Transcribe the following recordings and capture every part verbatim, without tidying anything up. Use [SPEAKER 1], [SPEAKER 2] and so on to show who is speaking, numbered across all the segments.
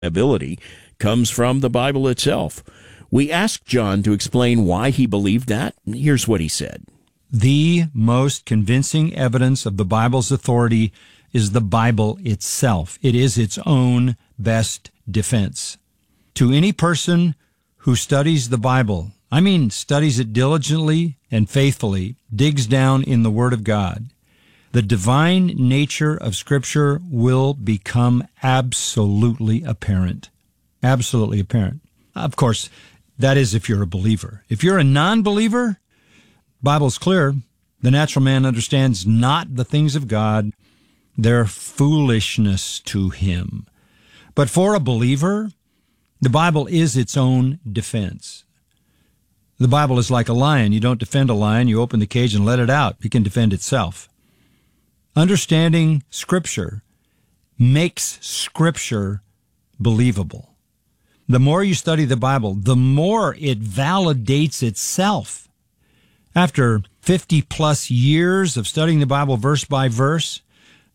[SPEAKER 1] ability comes from the Bible itself. We asked John to explain why he believed that. Here's what he said.
[SPEAKER 2] The most convincing evidence of the Bible's authority is the Bible itself. It is its own best defense. To any person who studies the Bible, I mean studies it diligently and faithfully, digs down in the Word of God, the divine nature of Scripture will become absolutely apparent. Absolutely apparent. Of course, that is if you're a believer. If you're a non-believer, Bible's clear. The natural man understands not the things of God. They're foolishness to him. But for a believer, the Bible is its own defense. The Bible is like a lion. You don't defend a lion. You open the cage and let it out. It can defend itself. Understanding Scripture makes Scripture believable. The more you study the Bible, the more it validates itself. After fifty plus years of studying the Bible verse by verse,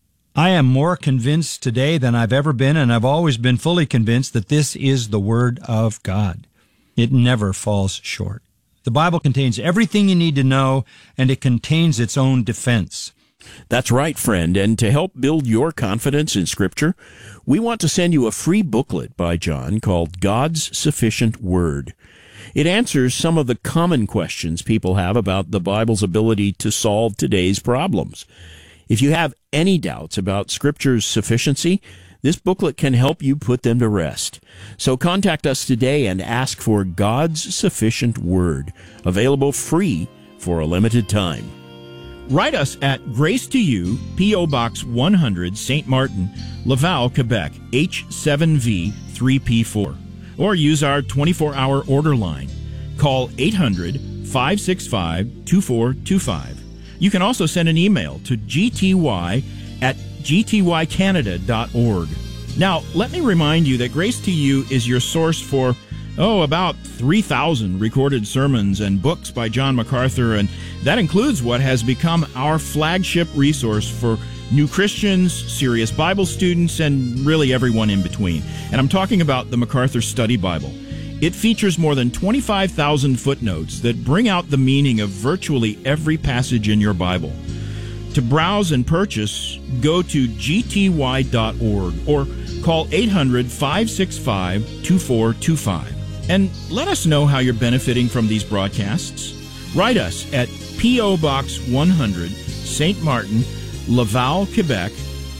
[SPEAKER 2] I am more convinced today than I've ever been, and I've always been fully convinced that this is the Word of God. It never falls short. The Bible contains everything you need to know, and it contains its own defense.
[SPEAKER 1] That's right, friend, and to help build your confidence in Scripture, we want to send you a free booklet by John called God's Sufficient Word. It answers some of the common questions people have about the Bible's ability to solve today's problems. If you have any doubts about Scripture's sufficiency, this booklet can help you put them to rest. So contact us today and ask for God's Sufficient Word, available free for a limited time. Write us at Grace to You, P O. Box one hundred, Saint Martin, Laval, Quebec, H seven V three P four. Or use our twenty-four hour order line. Call eight hundred, five six five, two four two five. You can also send an email to g t y at g t y canada dot org. Now, let me remind you that Grace to You is your source for, oh, about three thousand recorded sermons and books by John MacArthur, and that includes what has become our flagship resource for new Christians, serious Bible students, and really everyone in between. And I'm talking about the MacArthur Study Bible. It features more than twenty-five thousand footnotes that bring out the meaning of virtually every passage in your Bible. To browse and purchase, go to g t y dot org or call eight hundred, five six five, two four two five. And let us know how you're benefiting from these broadcasts. Write us at P O. Box one hundred, Saint Martin, Laval, Quebec,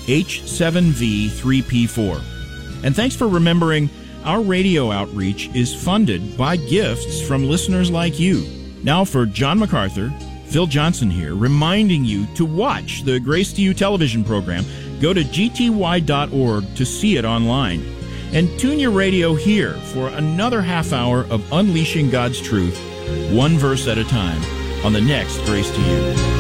[SPEAKER 1] H seven V three P four. And thanks for remembering our radio outreach is funded by gifts from listeners like you. Now for John MacArthur, Phil Johnson here, reminding you to watch the Grace to You television program. Go to g t y dot org to see it online. And tune your radio here for another half hour of unleashing God's truth, one verse at a time, on the next Grace to You.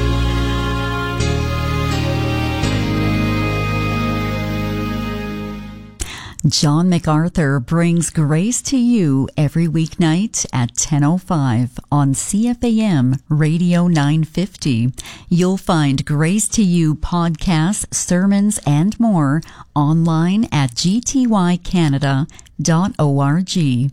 [SPEAKER 3] John MacArthur brings Grace to You every weeknight at ten oh five on C F A M Radio nine fifty. You'll find Grace to You podcasts, sermons, and more online at g t y canada dot org.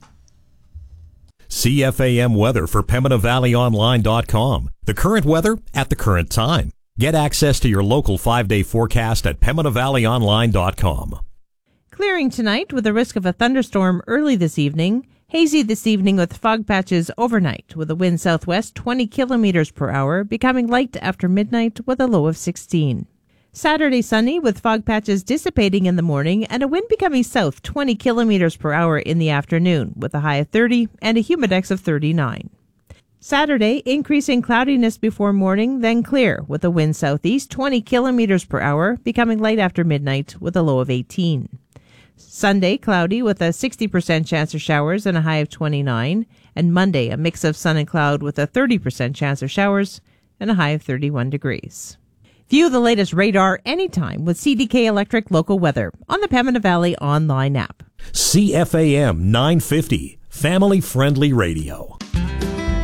[SPEAKER 4] C F A M weather for Pembina Valley Online dot com. The current weather at the current time. Get access to your local five-day forecast at Pembina Valley Online dot com.
[SPEAKER 5] Clearing tonight with a risk of a thunderstorm early this evening. Hazy this evening with fog patches overnight with a wind southwest twenty kilometers per hour, becoming light after midnight with a low of sixteen. Saturday sunny with fog patches dissipating in the morning and a wind becoming south twenty kilometers per hour in the afternoon with a high of thirty and a humidex of thirty-nine. Saturday, increasing cloudiness before morning, then clear with a wind southeast twenty kilometers per hour, becoming light after midnight with a low of eighteen. Sunday, cloudy with a sixty percent chance of showers and a high of twenty-nine. And Monday, a mix of sun and cloud with a thirty percent chance of showers and a high of thirty-one degrees. View the latest radar anytime with C D K Electric Local Weather on the Pembina Valley online app.
[SPEAKER 4] C F A M nine fifty, family-friendly radio.